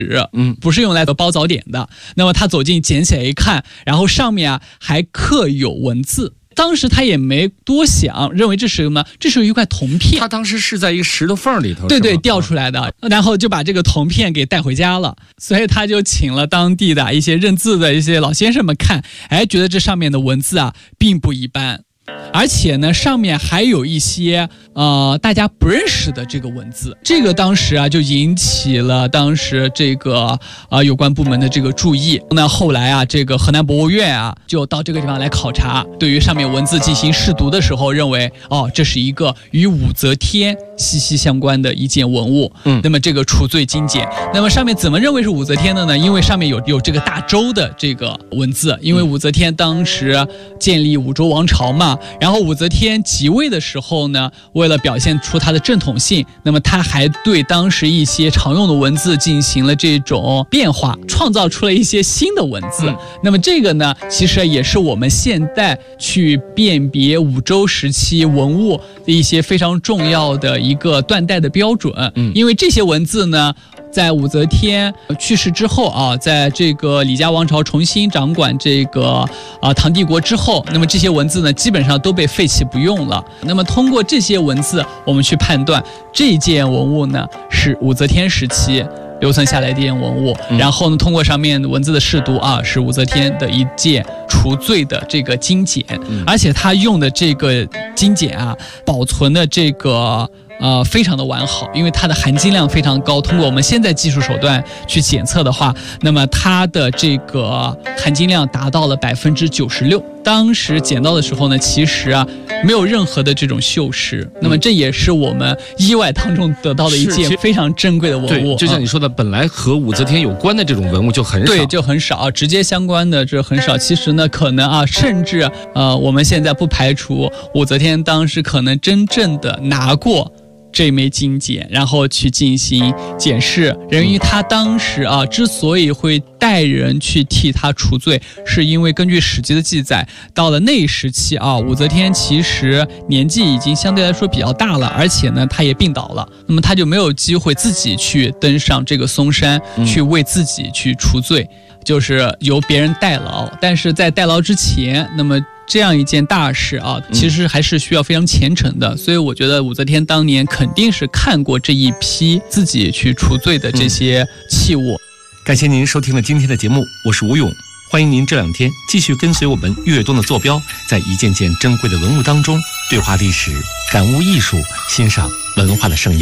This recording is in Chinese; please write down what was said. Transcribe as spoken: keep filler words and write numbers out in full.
嗯， 不是用来包早点的。那么他走近捡起来一看，然后上面啊还刻有文字。当时他也没多想，认为这是什么？这是一块铜片。 他当时是在一个石头缝里头， 对对，掉出来的，然后就把这个铜片给带回家了。所以他就请了当地的一些认字的一些老先生们看，哎，觉得这上面的文字啊并不一般。而且呢，上面还有一些呃大家不认识的这个文字，这个当时啊就引起了当时这个啊、呃、有关部门的这个注意。那后来啊，这个河南博物院啊就到这个地方来考察，对于上面文字进行试读的时候，认为哦这是一个与武则天息息相关的一件文物。 嗯， 那么这个除罪精简，那么上面怎么认为是武则天的呢？因为上面有有这个大周的这个文字，因为武则天当时建立武周王朝嘛。然后武则天即位的时候呢，为了表现出她的正统性，那么她还对当时一些常用的文字进行了这种变化，创造出了一些新的文字。嗯、那么这个呢，其实也是我们现代去辨别武周时期文物的一些非常重要的一个断代的标准。嗯，因为这些文字呢，在武则天去世之后啊，在这个李家王朝重新掌管这个啊唐帝国之后，那么这些文字呢，基本上都被废弃不用了。那么通过这些文字，我们去判断这件文物呢是武则天时期留存下来的一件文物，嗯、然后呢，通过上面文字的试读啊，是武则天的一件除罪的这个金简，嗯、而且他用的这个金简啊，保存的这个。呃，非常的完好，因为它的含金量非常高。通过我们现在技术手段去检测的话，那么它的这个含金量达到了百分之九十六。当时捡到的时候呢，其实啊没有任何的这种锈蚀。那么这也是我们意外当中得到的一件非常珍贵的文物。 对，就像你说的，本来和武则天有关的这种文物就很少， 对，就很少，直接相关的这很少。其实呢，可能啊，甚至呃，我们现在不排除武则天当时可能真正的拿过这枚金简，然后去进行检视。由于他当时啊，之所以会带人去替他除罪，是因为根据史记的记载，到了那时期啊，武则天其实年纪已经相对来说比较大了，而且呢，她也病倒了，那么她就没有机会自己去登上这个嵩山，去为自己去除罪，就是由别人代劳。但是在代劳之前，那么这样一件大事啊，其实还是需要非常虔诚的，嗯、所以我觉得武则天当年肯定是看过这一批自己去除罪的这些器物。 嗯、感谢您收听了今天的节目，我是吴勇，欢迎您这两天继续跟随我们粤东的坐标，在一件件珍贵的文物当中对话历史，感悟艺术，欣赏文化的盛宴。